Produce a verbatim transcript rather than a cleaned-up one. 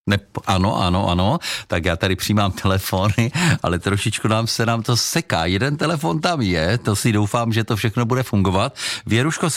Ne, ano, ano, ano, tak já tady přijímám telefony, ale trošičku nám se nám to seká. Jeden telefon tam je, to si doufám, že to všechno bude fungovat. Věruško,